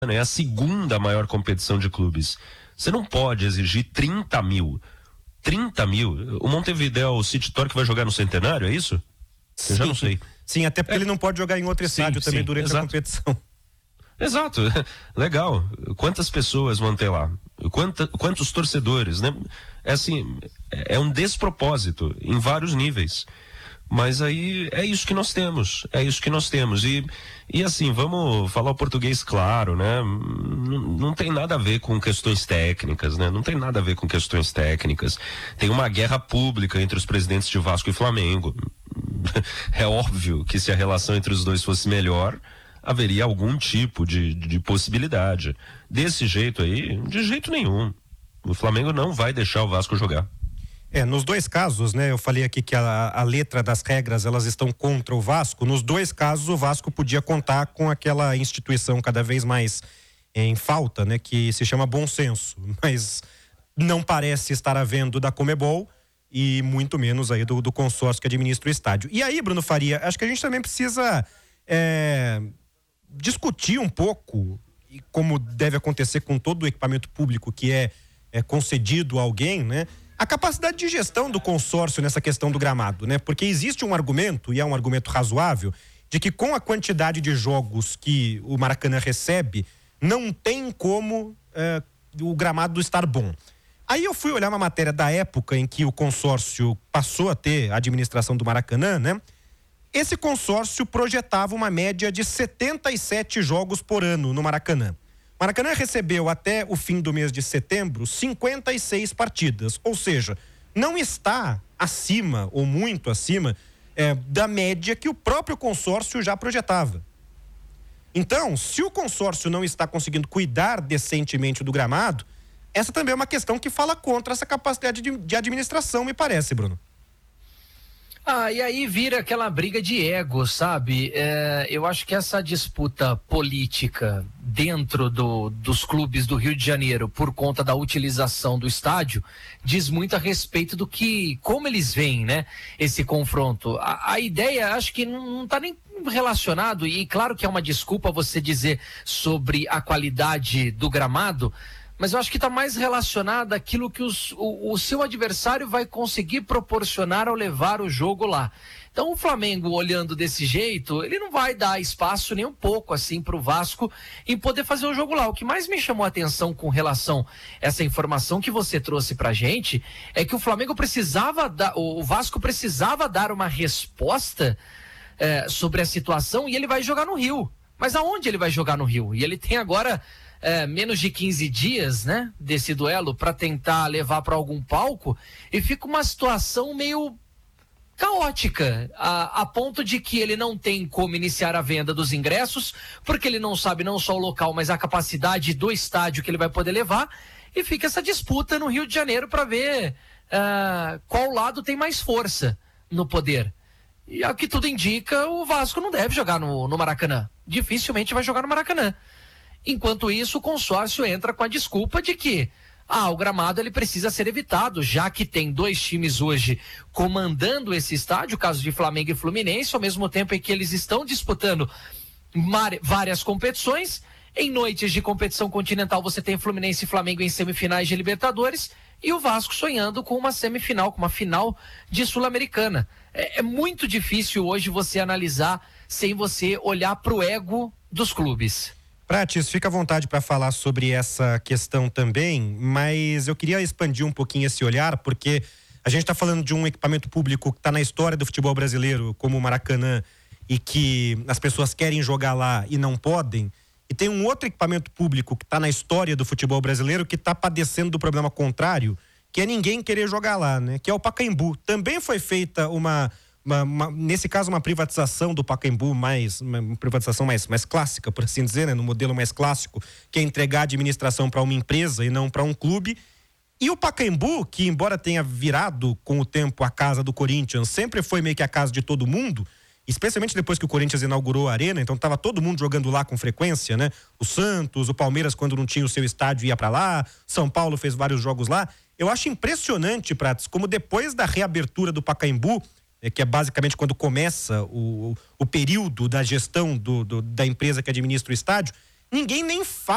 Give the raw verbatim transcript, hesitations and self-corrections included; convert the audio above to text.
é a segunda maior competição de clubes. Você não pode exigir trinta mil. trinta mil? O Montevideo City Torque vai jogar no Centenário, é isso? Eu já não sei. Sim, até porque é. ele não pode jogar em outro estádio sim, também sim, durante exato. a competição. Exato, legal. Quantas pessoas vão ter lá? Quanta, quantos torcedores, né? É assim, é um despropósito em vários níveis. Mas aí é isso que nós temos, é isso que nós temos. E, e assim, vamos falar o português claro, né? Não, não tem nada a ver com questões técnicas, né? Não tem nada a ver com questões técnicas. Tem uma guerra pública entre os presidentes de Vasco e Flamengo. É óbvio que se a relação entre os dois fosse melhor, haveria algum tipo de, de possibilidade. Desse jeito aí, de jeito nenhum. O Flamengo não vai deixar o Vasco jogar. É, nos dois casos, né, eu falei aqui que a, a letra das regras, elas estão contra o Vasco. Nos dois casos, o Vasco podia contar com aquela instituição cada vez mais em falta, né, que se chama bom senso, mas não parece estar havendo da Conmebol e muito menos aí do, do consórcio que administra o estádio. E aí, Bruno Faria, acho que a gente também precisa é, discutir um pouco, e como deve acontecer com todo o equipamento público que é, é concedido a alguém, né, a capacidade de gestão do consórcio nessa questão do gramado, né? Porque existe um argumento, e é um argumento razoável, de que com a quantidade de jogos que o Maracanã recebe, não tem como é, o gramado estar bom. Aí eu fui olhar uma matéria da época em que o consórcio passou a ter a administração do Maracanã, né? Esse consórcio projetava uma média de setenta e sete jogos por ano no Maracanã. Maracanã recebeu até o fim do mês de setembro cinquenta e seis partidas, ou seja, não está acima ou muito acima é, da média que o próprio consórcio já projetava. Então, se o consórcio não está conseguindo cuidar decentemente do gramado, essa também é uma questão que fala contra essa capacidade de, de administração, me parece, Bruno. Ah, e aí vira aquela briga de ego, sabe? É, eu acho que essa disputa política dentro do, dos clubes do Rio de Janeiro por conta da utilização do estádio diz muito a respeito do que, como eles veem, né? Esse confronto. A, a ideia, acho que não está nem relacionado, e claro que é uma desculpa você dizer sobre a qualidade do gramado, mas eu acho que está mais relacionado àquilo que os, o, o seu adversário vai conseguir proporcionar ao levar o jogo lá. Então o Flamengo, olhando desse jeito, ele não vai dar espaço nem um pouco assim para o Vasco em poder fazer o jogo lá. O que mais me chamou a atenção com relação a essa informação que você trouxe para a gente é que o Flamengo precisava dar, o Vasco precisava dar uma resposta é, sobre a situação, e ele vai jogar no Rio. Mas aonde ele vai jogar no Rio? E ele tem agora É, menos de quinze dias, né, desse duelo para tentar levar para algum palco, e fica uma situação meio caótica, a, a ponto de que ele não tem como iniciar a venda dos ingressos, porque ele não sabe não só o local, mas a capacidade do estádio que ele vai poder levar, e fica essa disputa no Rio de Janeiro para ver uh, qual lado tem mais força no poder. E ao que tudo indica, o Vasco não deve jogar no, no Maracanã, dificilmente vai jogar no Maracanã. Enquanto isso, o consórcio entra com a desculpa de que ah, o gramado ele precisa ser evitado, já que tem dois times hoje comandando esse estádio, o caso de Flamengo e Fluminense, ao mesmo tempo em que eles estão disputando mar, várias competições. Em noites de competição continental você tem Fluminense e Flamengo em semifinais de Libertadores, e o Vasco sonhando com uma semifinal, com uma final de Sul-Americana. É, é muito difícil hoje você analisar sem você olhar para o ego dos clubes. Prates, fica à vontade para falar sobre essa questão também, mas eu queria expandir um pouquinho esse olhar, porque a gente está falando de um equipamento público que está na história do futebol brasileiro, como o Maracanã, e que as pessoas querem jogar lá e não podem, e tem um outro equipamento público que está na história do futebol brasileiro que está padecendo do problema contrário, que é ninguém querer jogar lá, né? Que é o Pacaembu. Também foi feita uma... Uma, uma, nesse caso, uma privatização do Pacaembu, mais, uma privatização mais, mais clássica, por assim dizer, né? No modelo mais clássico, que é entregar a administração para uma empresa e não para um clube. E o Pacaembu, que embora tenha virado com o tempo a casa do Corinthians, sempre foi meio que a casa de todo mundo, especialmente depois que o Corinthians inaugurou a arena, então estava todo mundo jogando lá com frequência, né? O Santos, o Palmeiras, quando não tinha o seu estádio, ia para lá, São Paulo fez vários jogos lá. Eu acho impressionante, Prates, como depois da reabertura do Pacaembu, É que é basicamente quando começa o, o período da gestão do, do, da empresa que administra o estádio, ninguém nem fala